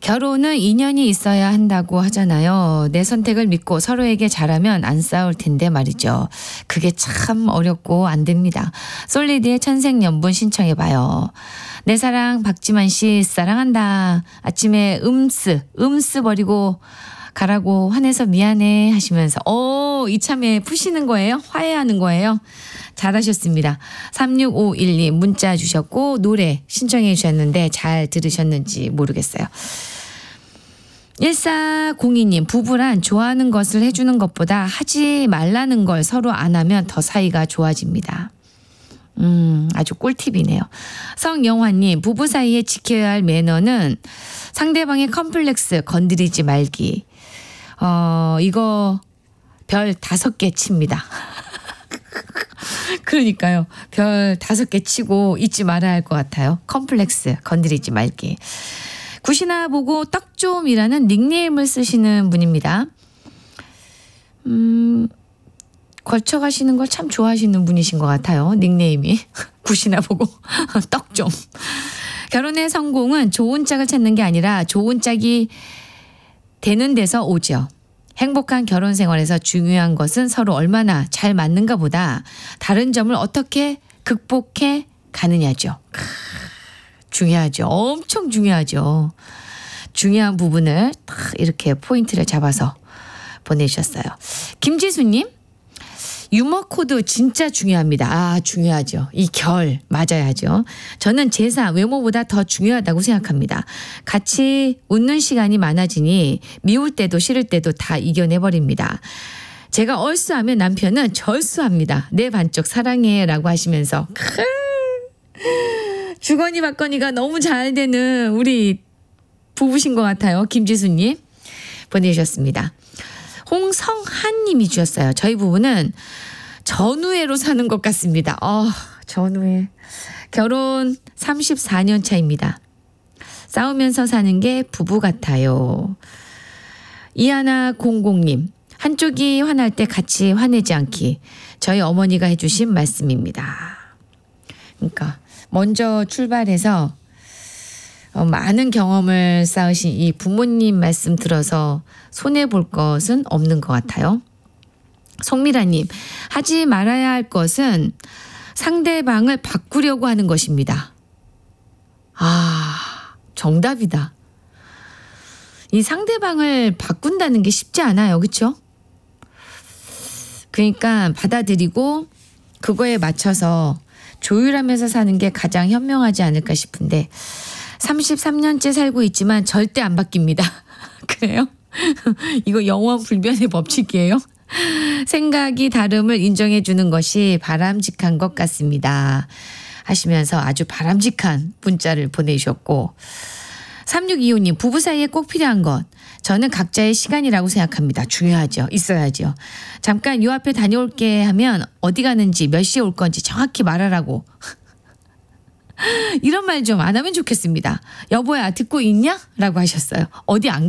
결혼은 인연이 있어야 한다고 하잖아요. 내 선택을 믿고 서로에게 잘하면 안 싸울 텐데 말이죠. 그게 참 어렵고 안 됩니다. 솔리드의 천생연분 신청해봐요. 내 사랑 박지만 씨 사랑한다. 아침에 음스 버리고 가라고 화내서 미안해 하시면서 이참에 푸시는 거예요? 화해하는 거예요? 잘하셨습니다. 36512 문자 주셨고 노래 신청해 주셨는데 잘 들으셨는지 모르겠어요. 1402님 부부란 좋아하는 것을 해주는 것보다 하지 말라는 걸 서로 안 하면 더 사이가 좋아집니다. 아주 꿀팁이네요. 성영화님 부부 사이에 지켜야 할 매너는 상대방의 컴플렉스 건드리지 말기. 이거 별 5개 칩니다. 그러니까요. 별 5개 치고 잊지 말아야 할 것 같아요. 컴플렉스 건드리지 말기. 굿이나 보고 떡 좀이라는 닉네임을 쓰시는 분입니다. 걸쳐가시는 걸 참 좋아하시는 분이신 것 같아요. 닉네임이. 굿이나 보고 떡 좀. 결혼의 성공은 좋은 짝을 찾는 게 아니라 좋은 짝이 되는 데서 오죠. 행복한 결혼 생활에서 중요한 것은 서로 얼마나 잘 맞는가 보다 다른 점을 어떻게 극복해 가느냐죠. 중요하죠. 엄청 중요하죠. 중요한 부분을 딱 이렇게 포인트를 잡아서 보내주셨어요. 김지수님 유머 코드 진짜 중요합니다. 중요하죠. 이 결 맞아야죠. 저는 제사 외모보다 더 중요하다고 생각합니다. 같이 웃는 시간이 많아지니 미울 때도 싫을 때도 다 이겨내버립니다. 제가 얼쑤하면 남편은 절수합니다. 내 반쪽 사랑해 라고 하시면서 주거니 받거니가 너무 잘 되는 우리 부부신 것 같아요. 김지수님 보내주셨습니다. 홍성한님이 주셨어요. 저희 부부는 전우회로 사는 것 같습니다. 전우회. 결혼 34년 차입니다. 싸우면서 사는 게 부부 같아요. 이하나00님. 한쪽이 화날 때 같이 화내지 않기. 저희 어머니가 해주신 말씀입니다. 그러니까 먼저 출발해서 많은 경험을 쌓으신 이 부모님 말씀 들어서 손해볼 것은 없는 것 같아요. 송미라님, 하지 말아야 할 것은 상대방을 바꾸려고 하는 것입니다. 정답이다. 이 상대방을 바꾼다는 게 쉽지 않아요. 그렇죠? 그러니까 받아들이고 그거에 맞춰서 조율하면서 사는 게 가장 현명하지 않을까 싶은데 33년째 살고 있지만 절대 안 바뀝니다. 그래요? 이거 영원 불변의 법칙이에요. 생각이 다름을 인정해 주는 것이 바람직한 것 같습니다. 하시면서 아주 바람직한 문자를 보내주셨고 3625님 부부 사이에 꼭 필요한 것 저는 각자의 시간이라고 생각합니다. 중요하죠. 있어야죠. 잠깐 요 앞에 다녀올게 하면 어디 가는지 몇 시에 올 건지 정확히 말하라고 이런 말 좀 안 하면 좋겠습니다. 여보야 듣고 있냐? 라고 하셨어요. 어디 안